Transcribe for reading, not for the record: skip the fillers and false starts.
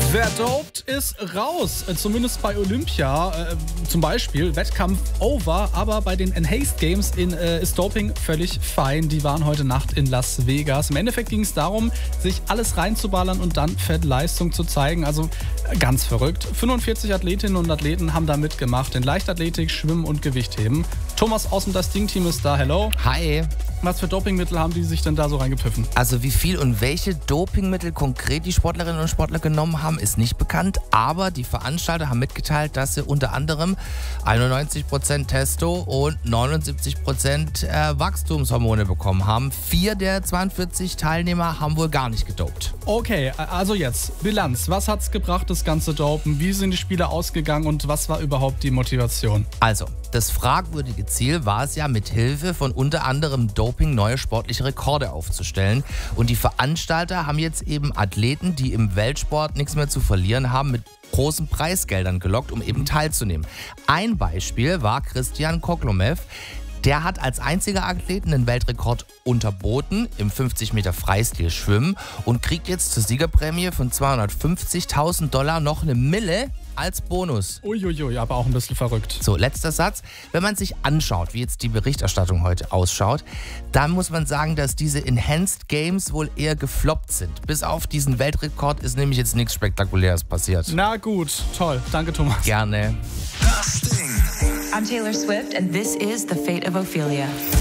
Wer dopt, ist raus. Zumindest bei Olympia. Zum Beispiel Wettkampf over. Aber bei den Enhanced Games ist Doping völlig fein. Die waren heute Nacht in Las Vegas. Im Endeffekt ging es darum, sich alles reinzuballern und dann Fettleistung zu zeigen. Also ganz verrückt. 45 Athletinnen und Athleten haben da mitgemacht. In Leichtathletik, Schwimmen und Gewichtheben. Thomas aus dem Das Ding-Team ist da. Hello. Hi. Was für Dopingmittel haben die sich denn da so reingepfiffen? Also wie viel und welche Dopingmittel konkret die Sportlerinnen und Sportler genommen haben, ist nicht bekannt. Aber die Veranstalter haben mitgeteilt, dass sie unter anderem 91% Testo und 79% Wachstumshormone bekommen haben. 4 der 42 Teilnehmer haben wohl gar nicht gedopt. Okay, also jetzt Bilanz. Was hat's gebracht, das ganze Dopen? Wie sind die Spiele ausgegangen und was war überhaupt die Motivation? Also, das fragwürdige Ziel war es ja, mit Hilfe von unter anderem Doping neue sportliche Rekorde aufzustellen. Und die Veranstalter haben jetzt eben Athleten, die im Weltsport nichts mehr zu verlieren haben, mit großen Preisgeldern gelockt, um eben teilzunehmen. Ein Beispiel war Christian Koklomev. Der hat als einziger Athlet einen Weltrekord unterboten im 50 Meter Freistil Schwimmen und kriegt jetzt zur Siegerprämie von $250.000 noch eine Mille als Bonus. Uiuiui, aber auch ein bisschen verrückt. So, letzter Satz. Wenn man sich anschaut, wie jetzt die Berichterstattung heute ausschaut, dann muss man sagen, dass diese Enhanced Games wohl eher gefloppt sind. Bis auf diesen Weltrekord ist nämlich jetzt nichts Spektakuläres passiert. Na gut, toll. Danke, Thomas. Gerne. I'm Taylor Swift and this is The Fate of Ophelia.